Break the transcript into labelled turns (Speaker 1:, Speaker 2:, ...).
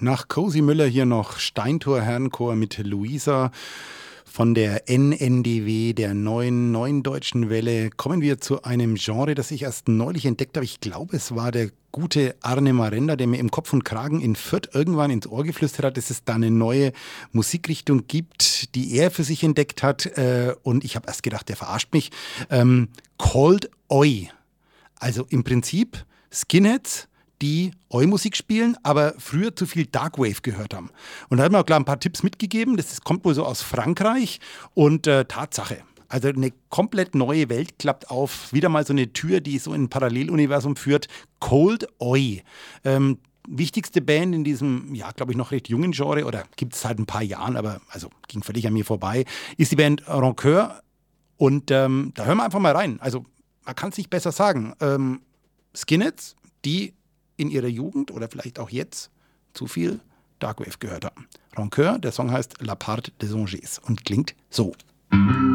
Speaker 1: Nach Cosi Müller hier noch Steintor Herrenchor mit Luisa von der NNDW, der neuen deutschen Welle. Kommen wir zu einem Genre, das ich erst neulich entdeckt habe. Ich glaube, es war der gute Arne Marenda, der mir im Kopf und Kragen in Fürth irgendwann ins Ohr geflüstert hat, dass es da eine neue Musikrichtung gibt, die er für sich entdeckt hat. Und ich habe erst gedacht, der verarscht mich. Called Oi. Also im Prinzip Skinheads, die Oi-Musik spielen, aber früher zu viel Darkwave gehört haben. Und da hat mir auch klar ein paar Tipps mitgegeben. Das kommt wohl so aus Frankreich. Und Tatsache, also eine komplett neue Welt klappt auf. Wieder mal so eine Tür, die so in ein Paralleluniversum führt. Cold Oi. Wichtigste Band in diesem, ja, glaube ich, noch recht jungen Genre, oder gibt es seit ein paar Jahren, aber also ging völlig an mir vorbei, ist die Band Rancœur. Und da hören wir einfach mal rein. Also man kann es nicht besser sagen. Skinheads, die in ihrer Jugend oder vielleicht auch jetzt zu viel Darkwave gehört haben. Rancœur, der Song heißt La Part des Anges und klingt so.